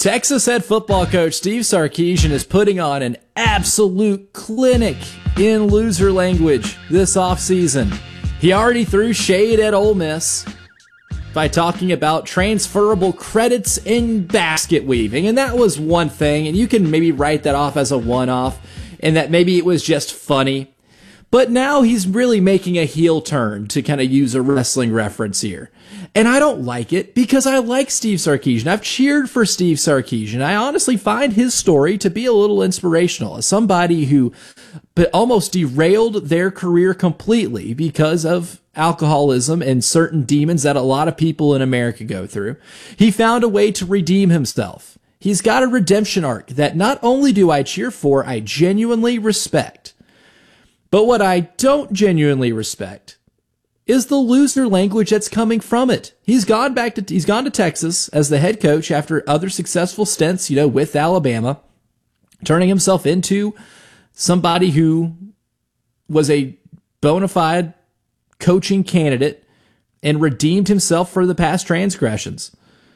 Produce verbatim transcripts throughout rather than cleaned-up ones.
Texas head football coach Steve Sarkisian is putting on an absolute clinic in loser language this offseason. He already threw shade at Ole Miss by talking about transferable credits in basket weaving, and that was one thing, and you can maybe write that off as a one-off, and that maybe it was just funny. But now he's really making a heel turn, to kind of use a wrestling reference here. And I don't like it because I like Steve Sarkisian. I've cheered for Steve Sarkisian. I honestly find his story to be a little inspirational as somebody who almost derailed their career completely because of alcoholism and certain demons that a lot of people in America go through. He found a way to redeem himself. He's got a redemption arc that not only do I cheer for, I genuinely respect. But what I don't genuinely respect is the loser language that's coming from it. He's gone back to, he's gone to Texas as the head coach after other successful stints, you know, with Alabama, turning himself into somebody who was a bona fide coaching candidate and redeemed himself for the past transgressions.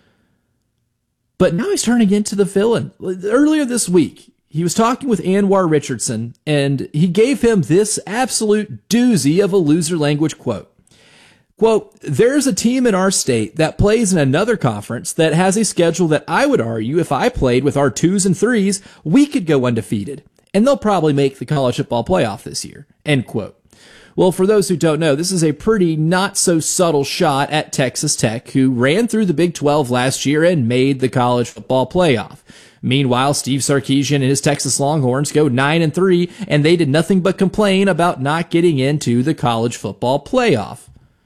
But now he's turning into the villain. Earlier this week, he was talking with Anwar Richardson, and he gave him this absolute doozy of a loser language quote. Quote, "There's a team in our state that plays in another conference that has a schedule that I would argue if I played with our twos and threes, we could go undefeated, and they'll probably make the college football playoff this year." End quote. Well, for those who don't know, this is a pretty not so subtle shot at Texas Tech, who ran through the Big twelve last year and made the college football playoff. Meanwhile, Steve Sarkisian and his Texas Longhorns go nine and three, and they did nothing but complain about not getting into the college football playoff.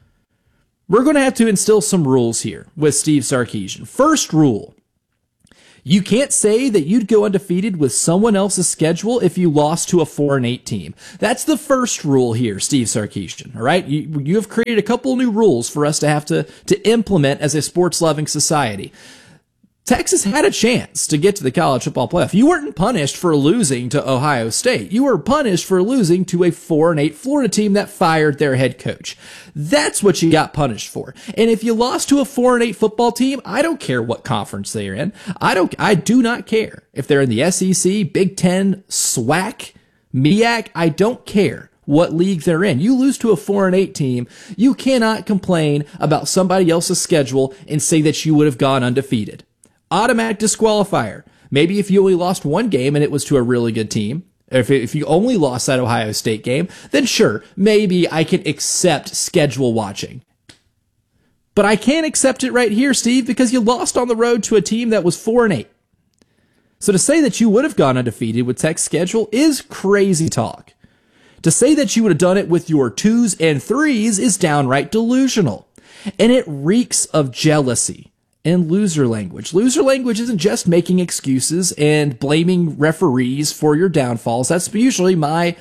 We're going to have to instill some rules here with Steve Sarkisian. First rule, you can't say that you'd go undefeated with someone else's schedule if you lost to a four and eight team. That's the first rule here, Steve Sarkisian. All right, you, you have created a couple new rules for us to have to to implement as a sports-loving society. Texas had a chance to get to the college football playoff. You weren't punished for losing to Ohio State. You were punished for losing to a four and eight Florida team that fired their head coach. That's what you got punished for. And if you lost to a four and eight football team, I don't care what conference they're in. I don't, I do not care if they're in the S E C, Big Ten, SWAC, MEAC. I don't care what league they're in. You lose to a four and eight team, you cannot complain about somebody else's schedule and say that you would have gone undefeated. Automatic disqualifier. Maybe if you only lost one game and it was to a really good team, if if you only lost that Ohio State game, then sure, maybe I can accept schedule watching. But I can't accept it right here, Steve, because you lost on the road to a team that was four and eight. So to say that you would have gone undefeated with Tech's schedule is crazy talk. To say that you would have done it with your twos and threes is downright delusional. And it reeks of jealousy. And loser language. Loser language isn't just making excuses and blaming referees for your downfalls. That's usually my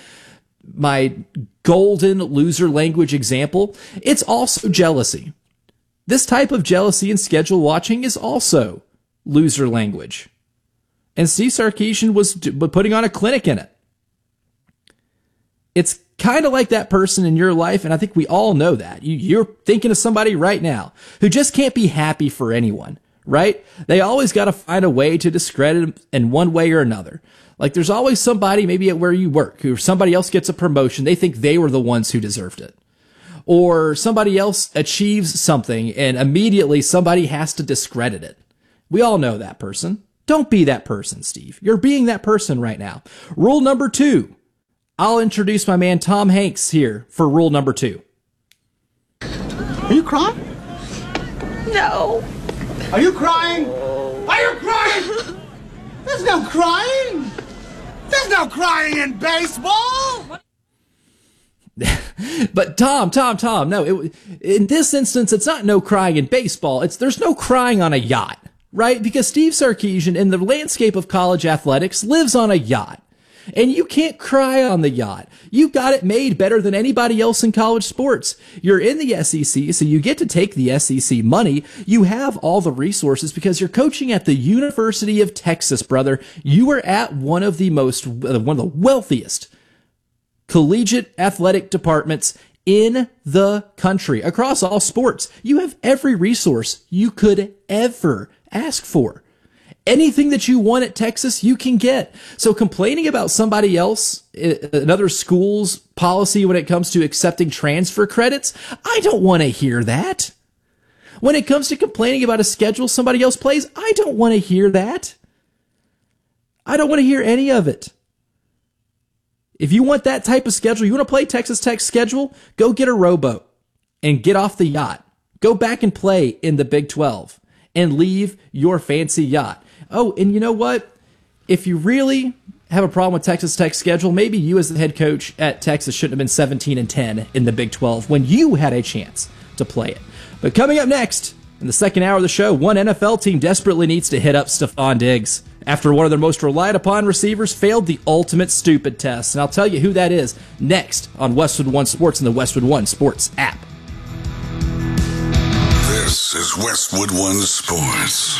my golden loser language example. It's also jealousy. This type of jealousy and schedule watching is also loser language. And Steve Sarkisian was putting on a clinic in it. It's kind of like that person in your life, and I think we all know that. You, you're thinking of somebody right now who just can't be happy for anyone, right? They always got to find a way to discredit them in one way or another. Like there's always somebody, maybe at where you work, who somebody else gets a promotion, they think they were the ones who deserved it. Or somebody else achieves something, and immediately somebody has to discredit it. We all know that person. Don't be that person, Steve. You're being that person right now. Rule number two. I'll introduce my man Tom Hanks here for rule number two. Are you crying? No. Are you crying? Are you crying? There's no crying. There's no crying in baseball. But Tom, Tom, Tom, no. It, in this instance, it's not no crying in baseball. It's there's no crying on a yacht, right? Because Steve Sarkisian, in the landscape of college athletics, lives on a yacht. And you can't cry on the yacht. You got it made better than anybody else in college sports. You're in the S E C, so you get to take the S E C money. You have all the resources because you're coaching at the University of Texas, brother. You are at one of the most, uh, one of the wealthiest collegiate athletic departments in the country across all sports. You have every resource you could ever ask for. Anything that you want at Texas, you can get. So complaining about somebody else, another school's policy when it comes to accepting transfer credits, I don't want to hear that. When it comes to complaining about a schedule somebody else plays, I don't want to hear that. I don't want to hear any of it. If you want that type of schedule, you want to play Texas Tech's schedule, go get a rowboat and get off the yacht. Go back and play in the Big twelve and leave your fancy yacht. Oh, and you know what? If you really have a problem with Texas Tech's schedule, maybe you as the head coach at Texas shouldn't have been seventeen and ten in the Big twelve when you had a chance to play it. But coming up next, in the second hour of the show, one N F L team desperately needs to hit up Stephon Diggs after one of their most relied upon receivers failed the ultimate stupid test. And I'll tell you who that is next on Westwood One Sports and the Westwood One Sports app. This is Westwood One Sports.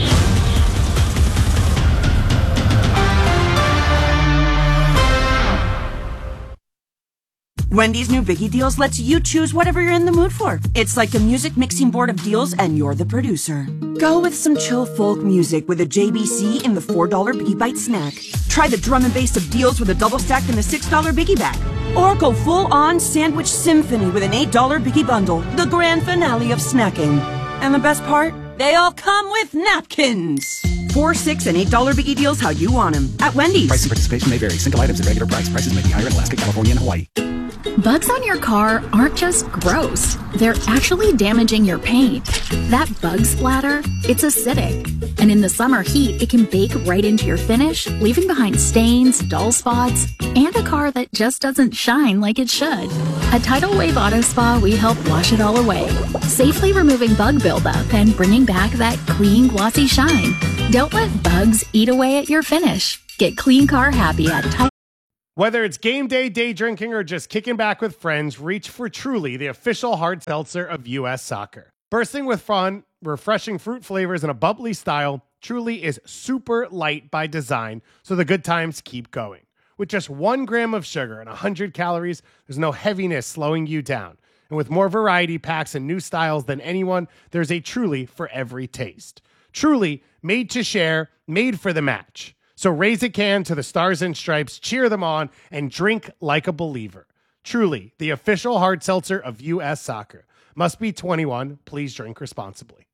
Wendy's new Biggie Deals lets you choose whatever you're in the mood for. It's like a music mixing board of deals and you're the producer. Go with some chill folk music with a J B C in the four dollar Biggie Bite snack. Try the drum and bass of deals with a double stack in the six dollar Biggie Bag. Or go full on sandwich symphony with an eight dollar Biggie Bundle, the grand finale of snacking. And the best part? They all come with napkins. Four, six, and eight dollar Biggie Deals how you want them at Wendy's. Price and participation may vary. Single items at regular price. Prices may be higher in Alaska, California, and Hawaii. Bugs on your car aren't just gross. They're actually damaging your paint. That bug splatter, it's acidic. And in the summer heat, it can bake right into your finish, leaving behind stains, dull spots, and a car that just doesn't shine like it should. At Tidal Wave Auto Spa, we help wash it all away, safely removing bug buildup and bringing back that clean, glossy shine. Don't let bugs eat away at your finish. Get clean car happy at Tidal. Whether it's game day, day drinking, or just kicking back with friends, reach for Truly, the official hard seltzer of U S Soccer. Bursting with fun, refreshing fruit flavors, and a bubbly style, Truly is super light by design, so the good times keep going. With just one gram of sugar and one hundred calories, there's no heaviness slowing you down. And with more variety packs and new styles than anyone, there's a Truly for every taste. Truly, made to share, made for the match. So raise a can to the Stars and Stripes, cheer them on, and drink like a believer. Truly, the official hard seltzer of U S Soccer. Must be twenty-one. Please drink responsibly.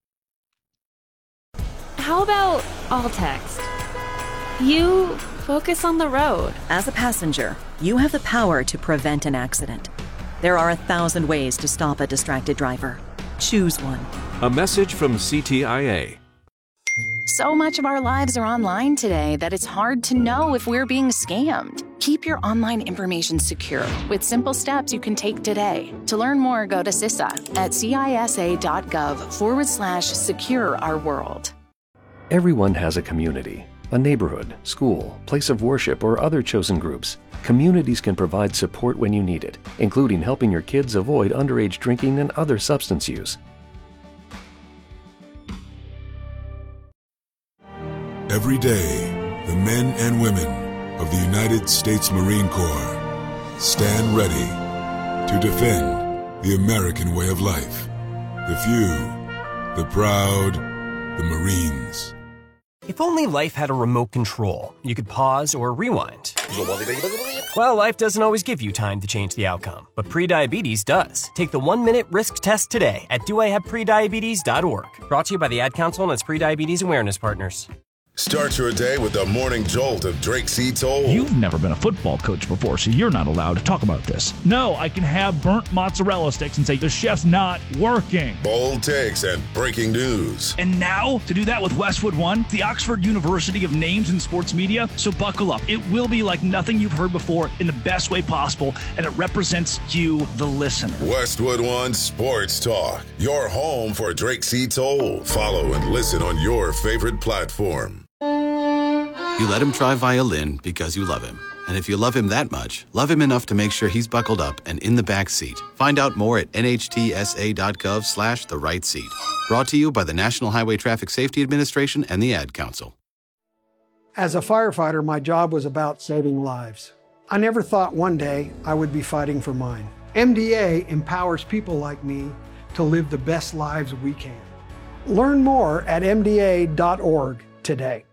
How about all text? You focus on the road. As a passenger, you have the power to prevent an accident. There are a thousand ways to stop a distracted driver. Choose one. A message from C T I A. So much of our lives are online today that it's hard to know if we're being scammed. Keep your online information secure with simple steps you can take today. To learn more, go to CISA at cisa.gov forward slash secure our world. Everyone has a community, a neighborhood, school, place of worship, or other chosen groups. Communities can provide support when you need it, including helping your kids avoid underage drinking and other substance use. Every day, the men and women of the United States Marine Corps stand ready to defend the American way of life. The few, the proud, the Marines. If only life had a remote control, you could pause or rewind. Well, life doesn't always give you time to change the outcome, but prediabetes does. Take the one-minute risk test today at do I have prediabetes dot org. Brought to you by the Ad Council and its prediabetes awareness partners. Start your day with the morning jolt of Drake C. Toll. You've never been a football coach before, so you're not allowed to talk about this. No, I can have burnt mozzarella sticks and say the chef's not working. Bold takes and breaking news. And now, to do that with Westwood One, the Oxford University of Names in Sports Media. So buckle up. It will be like nothing you've heard before in the best way possible, and it represents you, the listener. Westwood One Sports Talk, your home for Drake C. Toll. Follow and listen on your favorite platform. You let him try violin because you love him. And if you love him that much, love him enough to make sure he's buckled up and in the back seat. Find out more at nhtsa.gov slash the right seat. Brought to you by the National Highway Traffic Safety Administration and the Ad Council. As a firefighter, my job was about saving lives. I never thought one day I would be fighting for mine. M D A empowers people like me to live the best lives we can. Learn more at m d a dot org today.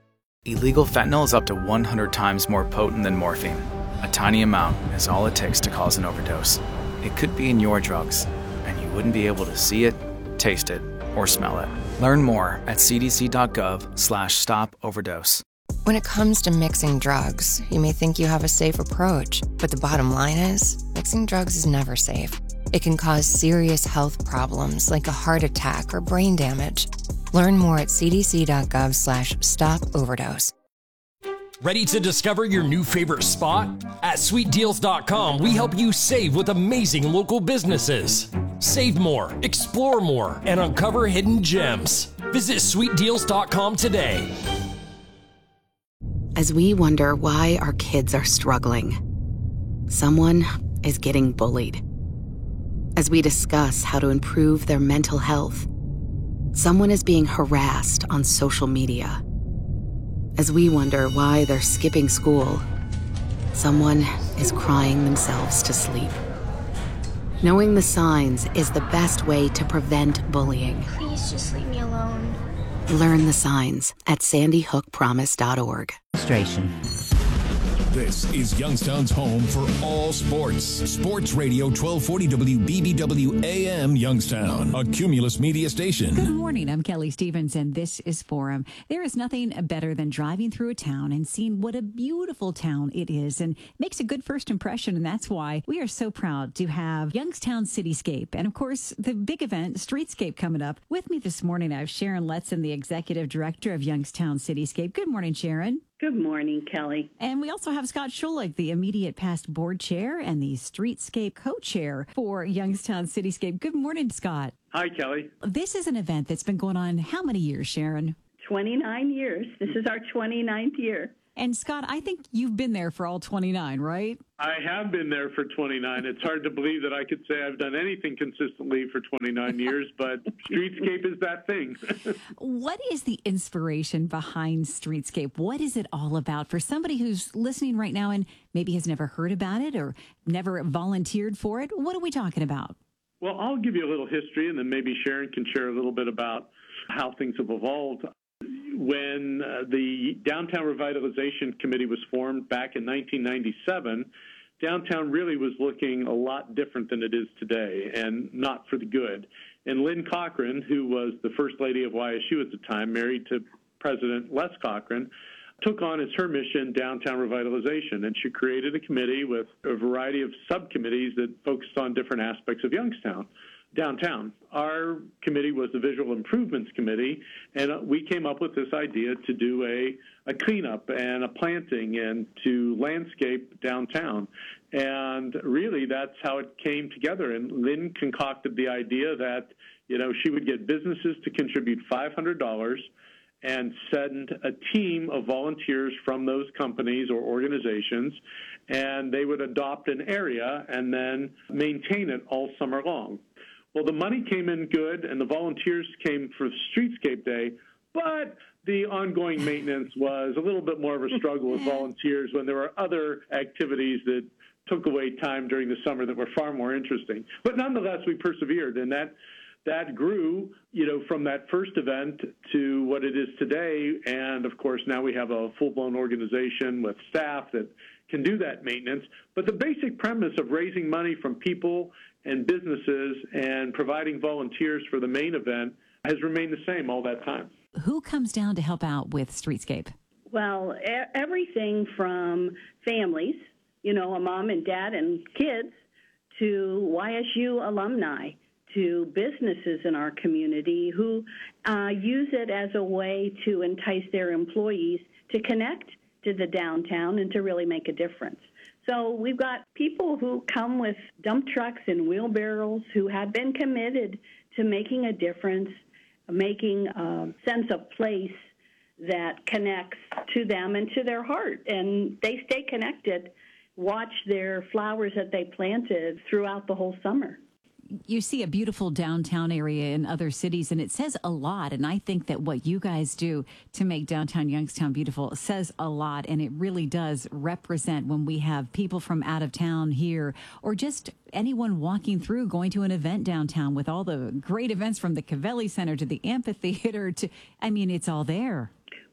Illegal fentanyl is up to one hundred times more potent than morphine. A tiny amount is all it takes to cause an overdose. It could be in your drugs, and you wouldn't be able to see it, taste it, or smell it. Learn more at cdc.gov slash stop overdose. When it comes to mixing drugs, you may think you have a safe approach, but the bottom line is, mixing drugs is never safe. It can cause serious health problems like a heart attack or brain damage. Learn more at cdc.gov slash stop overdose. Ready to discover your new favorite spot? At sweet deals dot com, we help you save with amazing local businesses. Save more, explore more, and uncover hidden gems. Visit sweet deals dot com today. As we wonder why our kids are struggling, someone is getting bullied. As we discuss how to improve their mental health, someone is being harassed on social media. As we wonder why they're skipping school, someone is crying themselves to sleep. Knowing the signs is the best way to prevent bullying. Please just leave me alone. Learn the signs at sandy hook promise dot org. This is Youngstown's home for all sports. Sports Radio twelve forty W B B W A M Youngstown, a Cumulus media station. Good morning. I'm Kelly Stevens, and this is Forum. There is nothing better than driving through a town and seeing what a beautiful town it is, and makes a good first impression. And that's why we are so proud to have Youngstown Cityscape, and of course the big event Streetscape coming up. With me this morning, I have Sharon Letson, the executive director of Youngstown Cityscape. Good morning, Sharon. Good morning, Kelly. And we also have Scott Schulich, the immediate past board chair and the Streetscape co-chair for Youngstown Cityscape. Good morning, Scott. Hi, Kelly. This is an event that's been going on how many years, Sharon? twenty-nine years. This is our twenty-ninth year. And Scott, I think you've been there for all twenty-nine, right? I have been there for twenty-nine. It's hard to believe that I could say I've done anything consistently for twenty-nine years, but Streetscape is that thing. What is the inspiration behind Streetscape? What is it all about? For somebody who's listening right now and maybe has never heard about it or never volunteered for it, what are we talking about? Well, I'll give you a little history, and then maybe Sharon can share a little bit about how things have evolved. When uh, the Downtown Revitalization Committee was formed back in nineteen ninety-seven, downtown really was looking a lot different than it is today, and not for the good. And Lynn Cochran, who was the First Lady of Y S U at the time, married to President Les Cochran, took on as her mission downtown revitalization, and she created a committee with a variety of subcommittees that focused on different aspects of Youngstown. Downtown. Our committee was the Visual Improvements Committee, and we came up with this idea to do a, a cleanup and a planting and to landscape downtown. And really, that's how it came together. And Lynn concocted the idea that, you know, she would get businesses to contribute five hundred dollars and send a team of volunteers from those companies or organizations, and they would adopt an area and then maintain it all summer long. Well, the money came in good, and the volunteers came for Streetscape Day, but the ongoing maintenance was a little bit more of a struggle with volunteers when there were other activities that took away time during the summer that were far more interesting. But nonetheless, we persevered, and that that grew, you know, from that first event to what it is today. And, of course, now we have a full-blown organization with staff that can do that maintenance. But the basic premise of raising money from people and businesses and providing volunteers for the main event has remained the same all that time. Who comes down to help out with Streetscape? Well, e- everything from families, you know, a mom and dad and kids, to Y S U alumni, to businesses in our community who uh, use it as a way to entice their employees to connect to the downtown and to really make a difference. So we've got people who come with dump trucks and wheelbarrows who have been committed to making a difference, making a sense of place that connects to them and to their heart. And they stay connected, watch their flowers that they planted throughout the whole summer. You see a beautiful downtown area in other cities, and it says a lot. And I think that what you guys do to make downtown Youngstown beautiful says a lot. And it really does represent when we have people from out of town here, or just anyone walking through, going to an event downtown with all the great events from the Covelli Center to the amphitheater to, I mean, it's all there.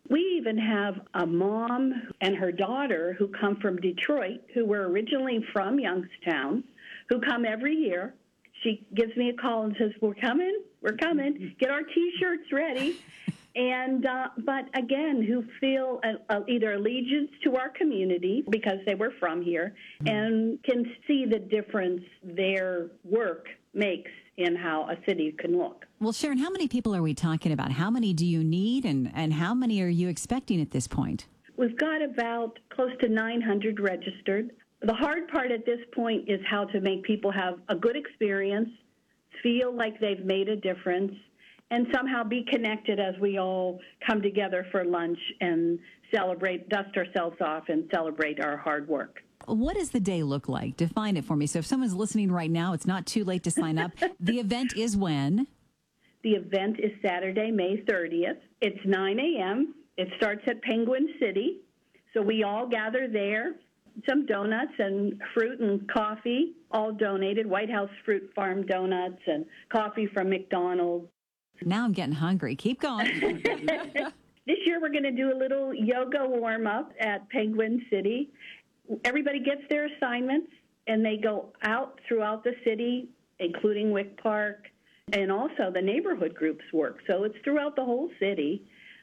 We even have a mom and her daughter who come from Detroit, who were originally from Youngstown, who come every year. She gives me a call and says, we're coming, we're coming, get our T-shirts ready. And, uh, but again, who feel a, a, either allegiance to our community because they were from here and can see the difference their work makes in how a city can look. Well, Sharon, how many people are we talking about? How many do you need, and, and how many are you expecting at this point? We've got about close to nine hundred registered. The hard part at this point is how to make people have a good experience, feel like they've made a difference, and somehow be connected as we all come together for lunch and celebrate, dust ourselves off, and celebrate our hard work. What does the day look like? Define it for me. So if someone's listening right now, it's not too late to sign up. The event is when? The event is Saturday, May thirtieth. It's nine a.m. It starts at Penguin City. So we all gather there. Some donuts and fruit and coffee, all donated. White House Fruit Farm donuts and coffee from McDonald's. Now I'm getting hungry. Keep going. This year we're going to do a little yoga warm-up at Penguin City. Everybody gets their assignments, and they go out throughout the city, including Wick Park, and also the neighborhood groups work. So it's throughout the whole city.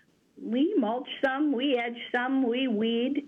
We mulch some, we edge some, we weed,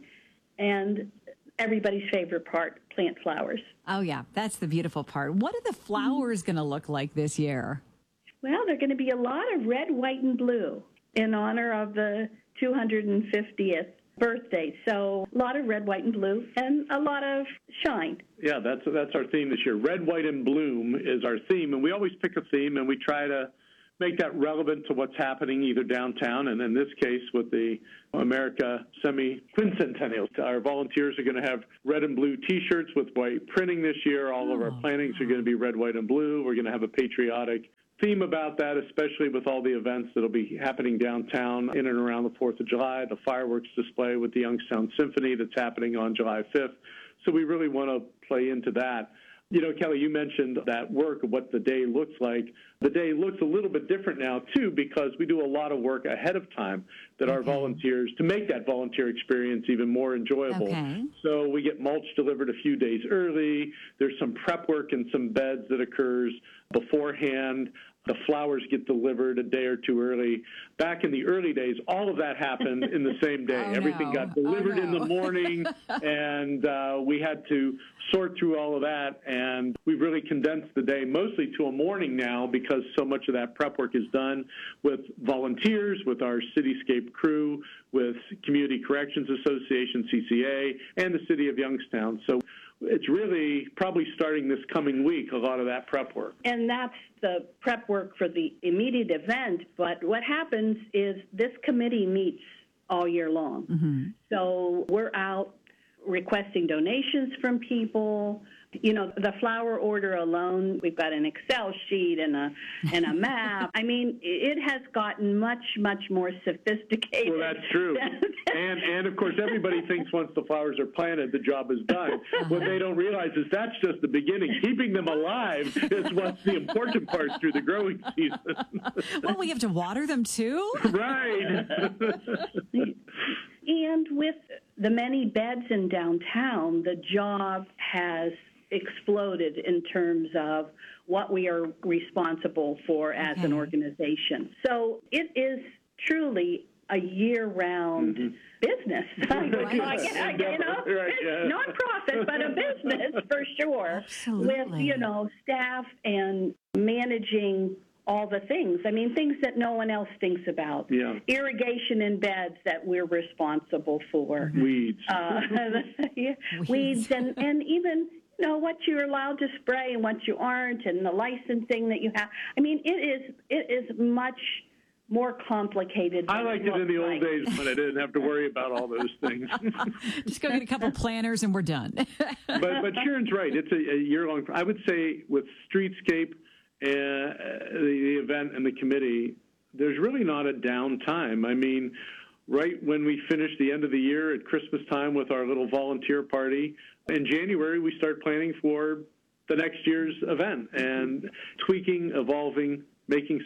and everybody's favorite part, plant flowers. Oh, yeah, that's the beautiful part. What are the flowers going to look like this year? Well, they're going to be a lot of red, white, and blue in honor of the two hundred fiftieth birthday. So a lot of red, white, and blue, and a lot of shine. Yeah, that's that's our theme this year. Red, white, and bloom is our theme, and we always pick a theme, and we try to make that relevant to what's happening either downtown, and in this case with the America Semi-Quincentennial. Our volunteers are going to have red and blue T-shirts with white printing this year. All oh. of our plantings are going to be red, white, and blue. We're going to have a patriotic theme about that, especially with all the events that'll be happening downtown in and around the fourth of July, the fireworks display with the Youngstown Symphony that's happening on July fifth. So we really want to play into that. You know, Kelly, you mentioned that work of what the day looks like. The day looks a little bit different now, too, because we do a lot of work ahead of time that okay. our volunteers, to make that volunteer experience even more enjoyable. Okay. So we get mulch delivered a few days early. There's some prep work and some beds that occurs beforehand. The flowers get delivered a day or two early. Back in the early days, all of that happened in the same day. Oh, Everything no. got delivered oh, no. in the morning, and uh, we had to sort through all of that. And we've really condensed the day mostly to a morning now because so much of that prep work is done with volunteers, with our Cityscape crew, with Community Corrections Association, C C A, and the City of Youngstown. So it's really probably starting this coming week, a lot of that prep work. And that's the prep work for the immediate event. But what happens is this committee meets all year long. Mm-hmm. So we're out requesting donations from people. You know, the flower order alone, we've got an Excel sheet and a and a map. I mean, it has gotten much, much more sophisticated. Well, that's true. and, and, of course, everybody thinks once the flowers are planted, the job is done. What they don't realize is that's just the beginning. Keeping them alive is what's the important part through the growing season. Well, we have to water them, too? Right. And with the many beds in downtown, the job has exploded in terms of what we are responsible for as okay. an organization. So it is truly a year-round mm-hmm. business. Right. like, you know, right, yeah. non-profit, but a business for sure. Absolutely. With, you know, staff and managing all the things. I mean, things that no one else thinks about. Yeah. Irrigation in beds that we're responsible for. Weeds. Uh, yeah, weeds. Weeds and, and even, you know, what you're allowed to spray and what you aren't, and the licensing that you have. I mean, it is it is much more complicated than I liked it, it in the like. old days when I didn't have to worry about all those things. Just go get a couple planners and we're done. but but Sharon's right. It's a, a year-long. I would say with Streetscape, uh, the, the event and the committee, there's really not a downtime. I mean, right when we finish the end of the year at Christmas time with our little volunteer party, in January we start planning for the next year's event and tweaking, evolving, making some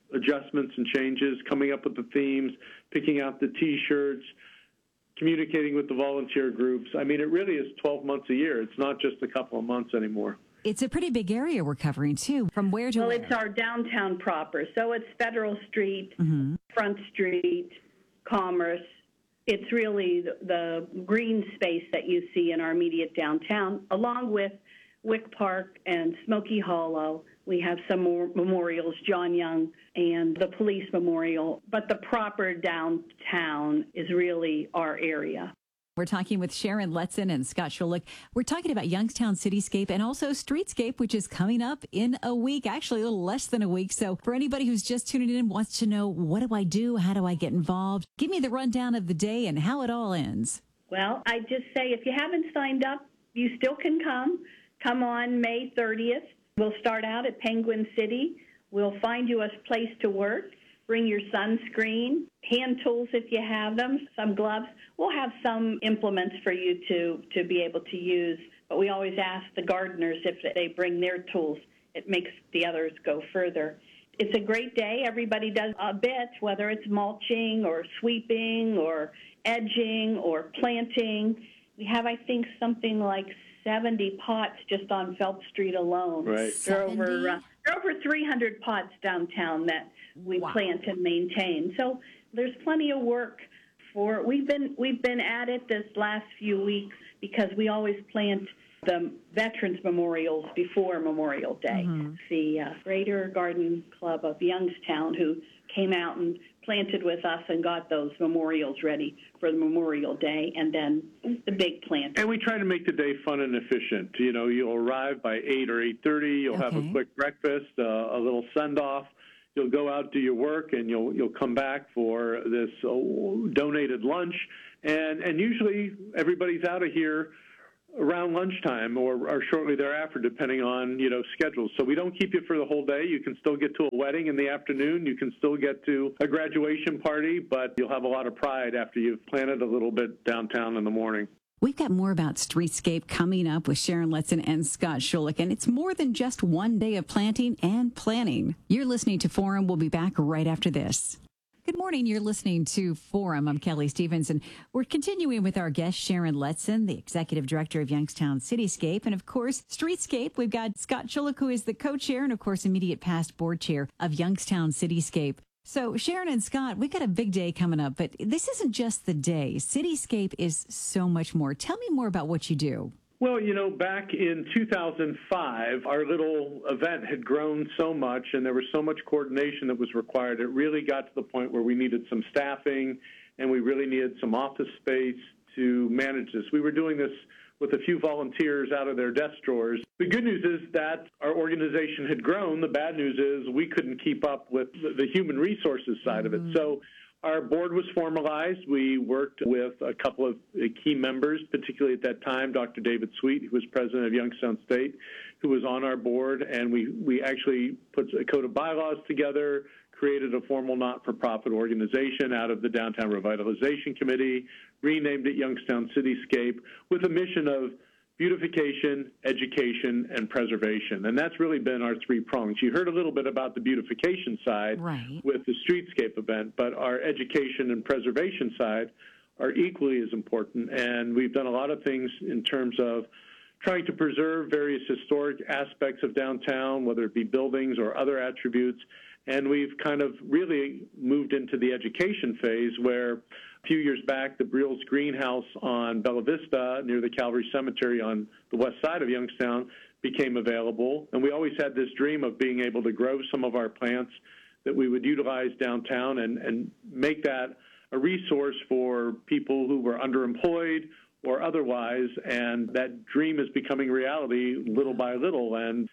adjustments and changes, coming up with the themes, picking out the T-shirts, communicating with the volunteer groups. I mean, it really is twelve months a year. It's not just a couple of months anymore. It's a pretty big area we're covering, too. From where to well, where? It's our downtown proper. So it's Federal Street, mm-hmm. Front Street, Commerce. It's really the, the green space that you see in our immediate downtown, along with Wick Park and Smoky Hollow. We have some more memorials, John Young and the Police Memorial. But the proper downtown is really our area. We're talking with Sharon Letson and Scott Schulich. We're talking about Youngstown Cityscape and also Streetscape, which is coming up in a week, actually a little less than a week. So for anybody who's just tuning in, wants to know, what do I do? How do I get involved? Give me the rundown of the day and how it all ends. Well, I just say if you haven't signed up, you still can come. Come on May thirtieth. We'll start out at Penguin City. We'll find you a place to work. Bring your sunscreen, hand tools if you have them, some gloves. We'll have some implements for you to, to be able to use, but we always ask the gardeners if they bring their tools. It makes the others go further. It's a great day. Everybody does a bit, whether it's mulching or sweeping or edging or planting. We have, I think, something like seventy pots just on Phelps Street alone. Right. There are over, uh, there are over three hundred pots downtown that we wow. plant and maintain. So there's plenty of work for. We've been we've been at it this last few weeks because we always plant the Veterans Memorials before Memorial Day. Mm-hmm. The uh, Greater Garden Club of Youngstown, who came out and planted with us and got those memorials ready for the Memorial Day, and then the big plant. And we try to make the day fun and efficient. You know, you'll arrive by eight or eight thirty. You'll okay. have a quick breakfast, uh, a little send-off. You'll go out, do your work, and you'll you'll come back for this uh, donated lunch. And and usually everybody's out of here around lunchtime or, or shortly thereafter, depending on, you know, schedules. So we don't keep you for the whole day. You can still get to a wedding in the afternoon. You can still get to a graduation party, but you'll have a lot of pride after you've planted a little bit downtown in the morning. We've got more about Streetscape coming up with Sharon Letson and Scott Schulich, and it's more than just one day of planting and planning. You're listening to Forum. We'll be back right after this. Good morning. You're listening to Forum. I'm Kelly Stevens, and we're continuing with our guest, Sharon Letson, the Executive Director of Youngstown Cityscape, and, of course, Streetscape. We've got Scott Schulich, who is the co-chair and, of course, immediate past board chair of Youngstown Cityscape. So, Sharon and Scott, we've got a big day coming up, but this isn't just the day. Cityscape is so much more. Tell me more about what you do. Well, you know, back in two thousand five, our little event had grown so much and there was so much coordination that was required. It really got to the point where we needed some staffing and we really needed some office space to manage this. We were doing this with a few volunteers out of their desk drawers. The good news is that our organization had grown. The bad news is we couldn't keep up with the human resources side mm-hmm. of it. So our board was formalized. We worked with a couple of key members, particularly at that time, Doctor David Sweet, who was president of Youngstown State, who was on our board, and we, we actually put a code of bylaws together, created a formal not-for-profit organization out of the Downtown Revitalization Committee, renamed it Youngstown Cityscape, with a mission of beautification, education, and preservation. And that's really been our three prongs. You heard a little bit about the beautification side right. with the Streetscape event, but our education and preservation side are equally as important. And we've done a lot of things in terms of trying to preserve various historic aspects of downtown, whether it be buildings or other attributes. And we've kind of really moved into the education phase where a few years back, the Briel's Greenhouse on Bella Vista near the Calvary Cemetery on the west side of Youngstown became available. And we always had this dream of being able to grow some of our plants that we would utilize downtown and, and make that a resource for people who were underemployed or otherwise. And that dream is becoming reality little by little. And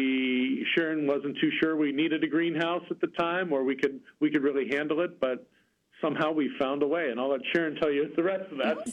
we, Sharon wasn't too sure we needed a greenhouse at the time or we could we could really handle it, but somehow we found a way, and I'll let Sharon tell you the rest of that.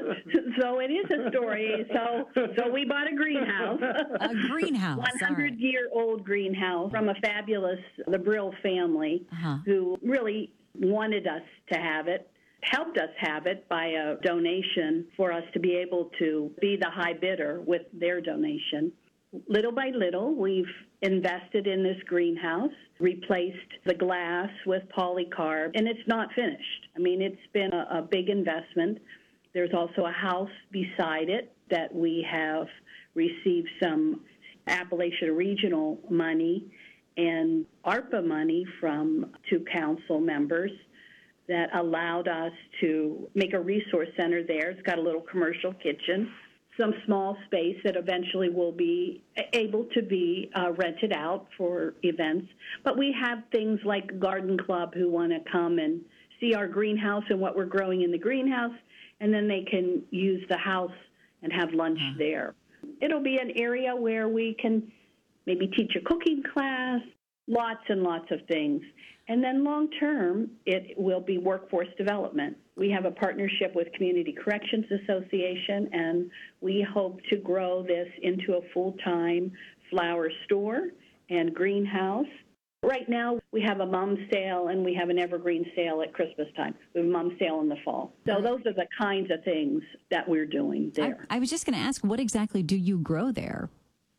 So it is a story. So so we bought a greenhouse. A greenhouse. one hundred year old greenhouse from a fabulous, the Briel family, uh-huh. who really wanted us to have it, helped us have it by a donation for us to be able to be the high bidder with their donation. little by little, we've invested in this greenhouse, replaced the glass with polycarb, and it's not finished. I mean, it's been a, a big investment. There's also a house beside it that we have received some Appalachian Regional money and ARPA money from two council members that allowed us to make a resource center there. It's got a little commercial kitchen, some small space that eventually will be able to be uh, rented out for events. But we have things like Garden Club who want to come and see our greenhouse and what we're growing in the greenhouse, and then they can use the house and have lunch mm-hmm. there. It'll be an area where we can maybe teach a cooking class, lots and lots of things. And then long term, it will be workforce development. We have a partnership with Community Corrections Association, and we hope to grow this into a full-time flower store and greenhouse. Right now, we have a mum sale, and we have an evergreen sale at Christmas time. We have a mum sale in the fall. So those are the kinds of things that we're doing there. I, I was just going to ask, what exactly do you grow there?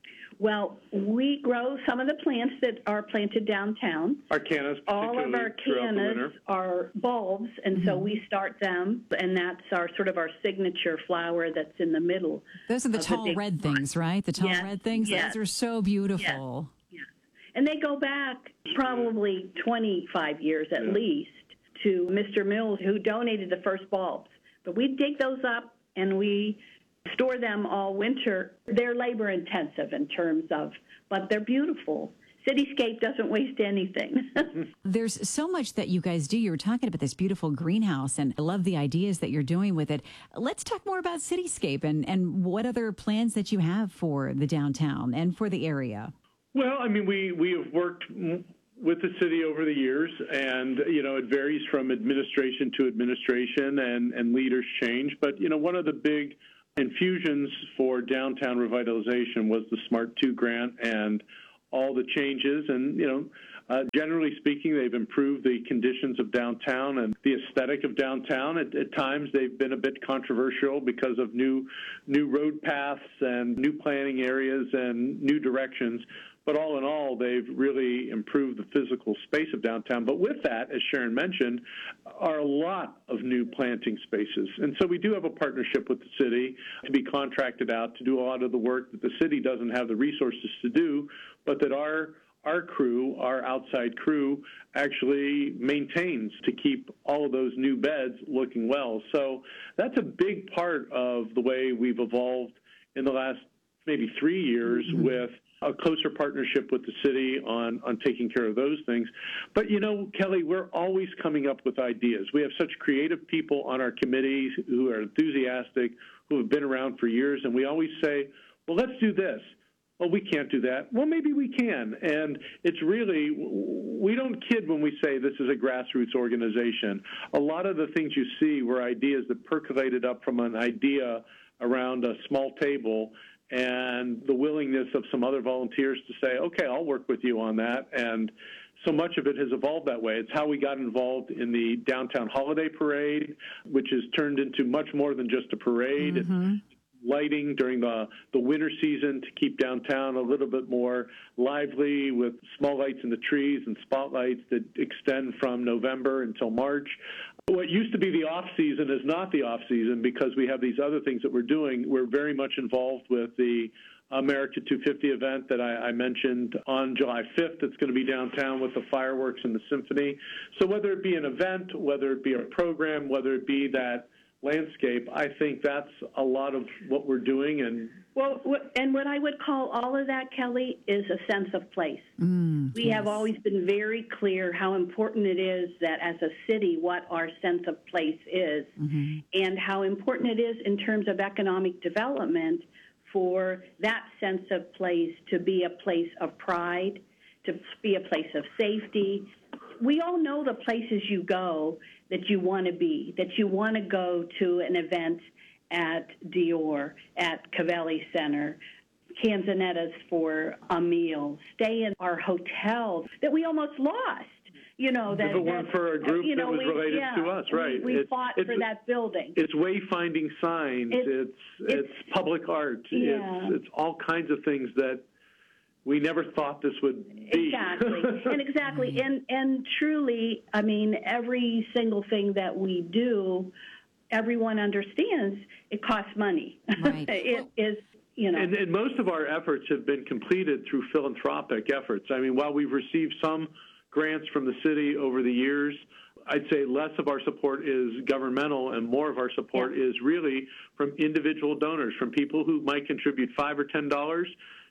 Well, we grow some of the plants that are planted downtown. Our cannas, all of our cannas are bulbs, and mm-hmm. so we start them, and that's our sort of our signature flower that's in the middle. Those are the tall the red pot. things, right? The tall yes, red things? Yes. Those are so beautiful. Yes, yes. And they go back probably twenty-five years at yeah. least to Mister Mills, who donated the first bulbs. But we dig those up, and we store them all winter. They're labor intensive in terms of, but they're beautiful. Cityscape doesn't waste anything. There's so much that you guys do. You were talking about this beautiful greenhouse, and I love the ideas that you're doing with it. Let's talk more about Cityscape and, and what other plans that you have for the downtown and for the area. Well, I mean, we, we have worked with the city over the years, and, you know, it varies from administration to administration, and, and leaders change. But, you know, one of the big infusions for downtown revitalization was the SMART two grant and all the changes. And, you know, uh, generally speaking, they've improved the conditions of downtown and the aesthetic of downtown. At, at times, they've been a bit controversial because of new, new road paths and new planning areas and new directions. But all in all, they've really improved the physical space of downtown. But with that, as Sharon mentioned, are a lot of new planting spaces. And so we do have a partnership with the city to be contracted out to do a lot of the work that the city doesn't have the resources to do, but that our our crew, our outside crew, actually maintains to keep all of those new beds looking well. So that's a big part of the way we've evolved in the last maybe three years mm-hmm. with a closer partnership with the city on, on taking care of those things. But, you know, Kelly, we're always coming up with ideas. We have such creative people on our committees who are enthusiastic, who have been around for years, and we always say, well, let's do this. Well, we can't do that. Well, maybe we can. And it's really, we don't kid when we say this is a grassroots organization. A lot of the things you see were ideas that percolated up from an idea around a small table and the willingness of some other volunteers to say, okay, I'll work with you on that. And so much of it has evolved that way. It's how we got involved in the downtown holiday parade, which has turned into much more than just a parade. Mm-hmm. It's lighting during the, the winter season to keep downtown a little bit more lively with small lights in the trees and spotlights that extend from November until March. What used to be the off-season is not the off-season because we have these other things that we're doing. We're very much involved with the America two fifty event that I, I mentioned on July fifth. That's going to be downtown with the fireworks and the symphony. So whether it be an event, whether it be a program, whether it be that landscape, I think that's a lot of what we're doing. And well, and what I would call all of that, Kelly, is a sense of place. Mm, we yes. have always been very clear how important it is that as a city, what our sense of place is, mm-hmm. and how important it is in terms of economic development for that sense of place to be a place of pride, to be a place of safety. We all know the places you go that you want to be, that you want to go to an event at Dior, at Cavelli Center, Canzonetta's for a meal, stay in our hotels that we almost lost. You know, that if it weren't that, for a group you know, that was we, related yeah, to us, right? We, we it's, fought it's, for that building. It's wayfinding signs. It's it's, it's, it's public art. Yeah. It's it's all kinds of things that we never thought this would be. Exactly, and exactly, and and truly, I mean, every single thing that we do, everyone understands it costs money. Right. It is. You know. And, and most of our efforts have been completed through philanthropic efforts. I mean, while we've received some grants from the city over the years, I'd say less of our support is governmental and more of our support yeah. is really from individual donors, from people who might contribute five or ten dollars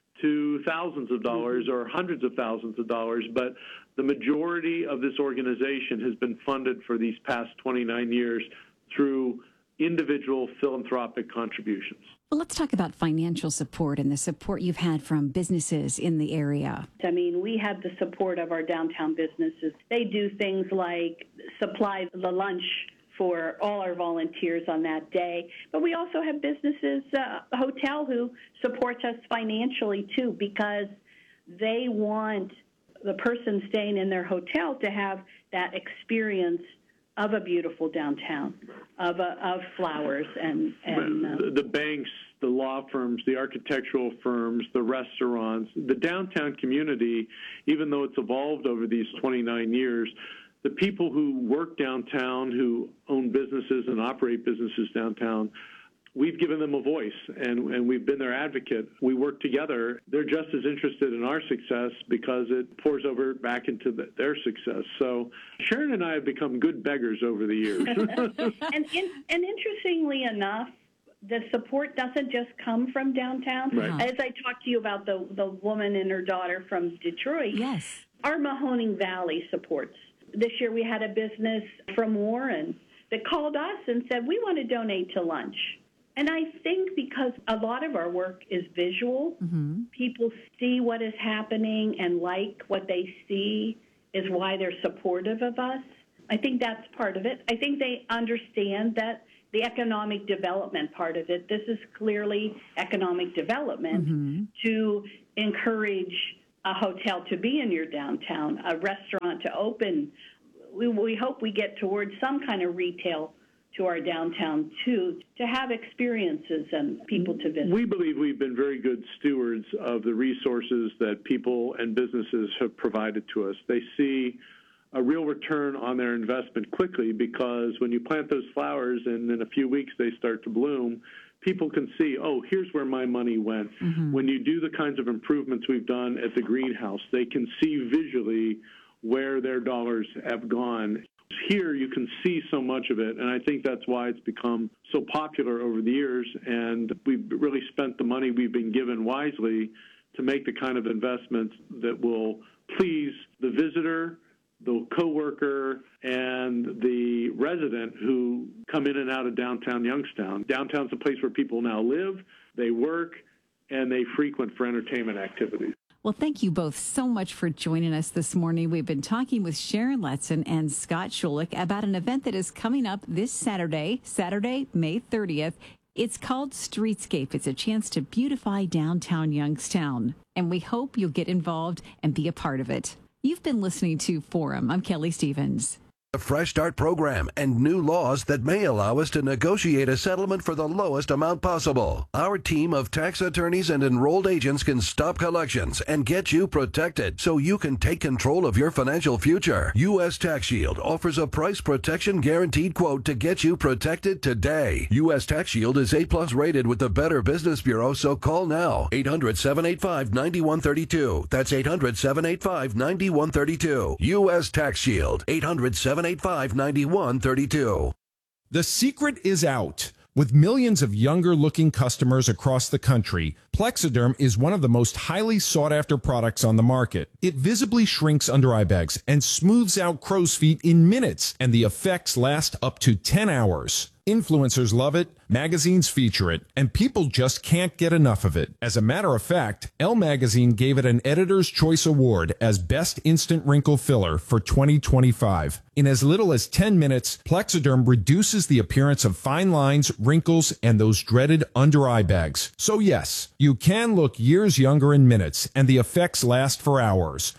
to thousands of dollars mm-hmm. or hundreds of thousands of dollars. But the majority of this organization has been funded for these past twenty-nine years through individual philanthropic contributions. Well, let's talk about financial support and the support you've had from businesses in the area. I mean, we have the support of our downtown businesses. They do things like supply the lunch for all our volunteers on that day. But we also have businesses, uh, a hotel who supports us financially, too, because they want the person staying in their hotel to have that experience of a beautiful downtown, of a, of flowers and, and uh, the, the banks, the law firms, the architectural firms, the restaurants, the downtown community, even though it's evolved over these twenty-nine years, the people who work downtown, who own businesses and operate businesses downtown, we've given them a voice, and, and we've been their advocate. We work together. They're just as interested in our success because it pours over back into the, their success. So Sharon and I have become good beggars over the years. and, in, and interestingly enough, the support doesn't just come from downtown. Right. As I talked to you about the, the woman and her daughter from Detroit, yes, our Mahoning Valley supports. This year we had a business from Warren that called us and said, we want to donate to lunch. And I think because a lot of our work is visual, mm-hmm. people see what is happening and like what they see is why they're supportive of us. I think that's part of it. I think they understand that the economic development part of it, this is clearly economic development mm-hmm. to encourage a hotel to be in your downtown, a restaurant to open. We, we hope we get towards some kind of retail to our downtown, too, to have experiences and people to visit. We believe we've been very good stewards of the resources that people and businesses have provided to us. They see a real return on their investment quickly because when you plant those flowers and in a few weeks they start to bloom, people can see, oh, here's where my money went. Mm-hmm. When you do the kinds of improvements we've done at the greenhouse, they can see visually where their dollars have gone. Here you can see so much of it, and I think that's why it's become so popular over the years, and we've really spent the money we've been given wisely to make the kind of investments that will please the visitor, the coworker, and the resident who come in and out of downtown Youngstown. Downtown's a place where people now live, they work, and they frequent for entertainment activities. Well, thank you both so much for joining us this morning. We've been talking with Sharon Letson and Scott Schulich about an event that is coming up this Saturday, Saturday, May thirtieth. It's called Streetscape. It's a chance to beautify downtown Youngstown, and we hope you'll get involved and be a part of it. You've been listening to Forum. I'm Kelly Stevens. A Fresh Start program and new laws that may allow us to negotiate a settlement for the lowest amount possible. Our team of tax attorneys and enrolled agents can stop collections and get you protected so you can take control of your financial future. U S Tax Shield offers a price protection guaranteed quote to get you protected today. U S Tax Shield is A plus rated with the Better Business Bureau, so call now. eight hundred, seven eight five, nine one three two. That's eight hundred, seven eight five, nine one three two. U S Tax Shield. eight hundred, seven eight five, nine one three two. The secret is out. With millions of younger-looking customers across the country, Plexiderm is one of the most highly sought-after products on the market. It visibly shrinks under-eye bags and smooths out crow's feet in minutes, and the effects last up to ten hours. Influencers love it, magazines feature it, and people just can't get enough of it. As a matter of fact, Elle Magazine gave it an Editor's Choice Award as Best Instant Wrinkle Filler for twenty twenty-five. In as little as ten minutes, Plexiderm reduces the appearance of fine lines, wrinkles, and those dreaded under-eye bags. So yes, you can look years younger in minutes, and the effects last for hours.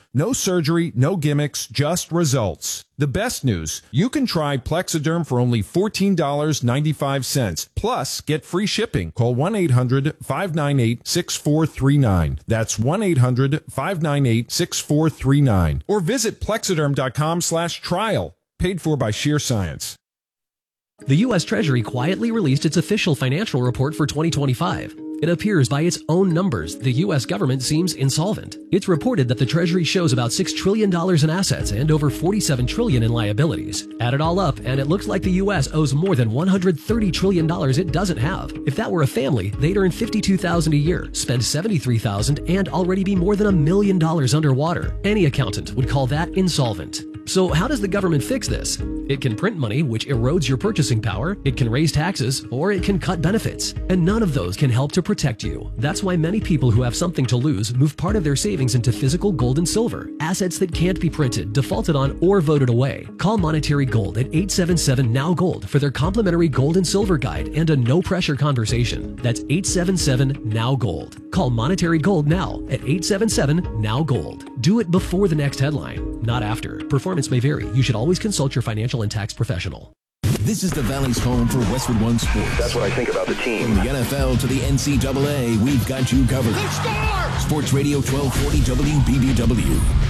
No surgery, no gimmicks, just results. The best news, you can try Plexiderm for only fourteen dollars and ninety-five cents. Plus, get free shipping. Call one eight hundred five nine eight six four three nine. That's one eight hundred five nine eight six four three nine. Or visit plexiderm.com slash trial. Paid for by Sheer Science. The U S Treasury quietly released its official financial report for twenty twenty-five. It appears by its own numbers, the U S government seems insolvent. It's reported that the Treasury shows about six trillion dollars in assets and over forty-seven trillion dollars in liabilities. Add it all up, and it looks like the U S owes more than one hundred thirty trillion dollars it doesn't have. If that were a family, they'd earn fifty-two thousand dollars a year, spend seventy-three thousand dollars, and already be more than a million dollars underwater. Any accountant would call that insolvent. So how does the government fix this? It can print money, which erodes your purchasing power, it can raise taxes, or it can cut benefits. And none of those can help to protect you. That's why many people who have something to lose move part of their savings into physical gold and silver, assets that can't be printed, defaulted on, or voted away. Call Monetary Gold at eight seven seven N O W Gold for their complimentary gold and silver guide and a no-pressure conversation. That's eight seven seven N O W Gold. Call Monetary Gold now at eight seven seven N O W Gold. Do it before the next headline, not after. Performance may vary. You should always consult your financial and tax professional. This is the Valley's home for Westwood One Sports. That's what I think about the team. From the N F L to the N C double A, we've got you covered. Sports Radio twelve forty W B B W.